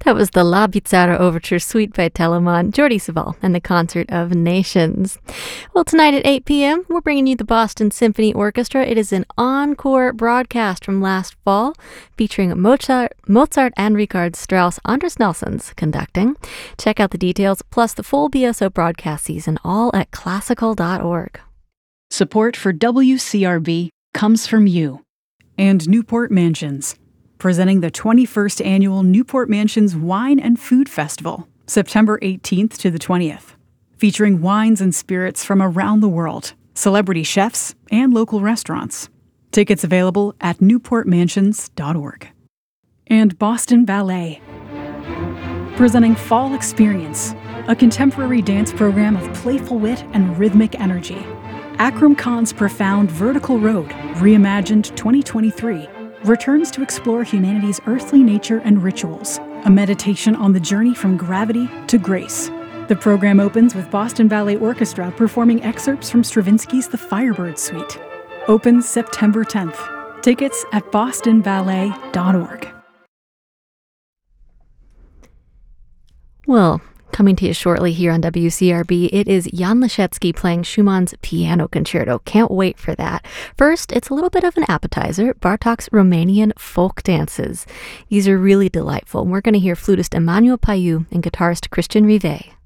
That was the La Bizzarra Overture Suite by Telemann, Jordi Savall, and the Concert of Nations. Well, tonight at 8 p.m., we're bringing you the Boston Symphony Orchestra. It is an encore broadcast from last fall, featuring Mozart and Richard Strauss. Andres Nelson's conducting. Check out the details, plus the full BSO broadcast season, all at classical.org. Support for WCRB comes from you and Newport Mansions, presenting the 21st Annual Newport Mansions Wine and Food Festival, September 18th to the 20th, featuring wines and spirits from around the world, celebrity chefs, and local restaurants. Tickets available at newportmansions.org. And Boston Ballet, presenting Fall Experience, a contemporary dance program of playful wit and rhythmic energy. Akram Khan's Profound Vertical Road, reimagined 2023, returns to explore humanity's earthly nature and rituals, a meditation on the journey from gravity to grace. The program opens with Boston Ballet Orchestra performing excerpts from Stravinsky's The Firebird Suite. Opens September 10th. Tickets at bostonballet.org. Well, coming to you shortly here on WCRB, it is Jan Leschetski playing Schumann's Piano Concerto. Can't wait for that. First, it's a little bit of an appetizer, Bartók's Romanian folk dances. These are really delightful. We're going to hear flutist Emmanuel Paiu and guitarist Christian Rivet.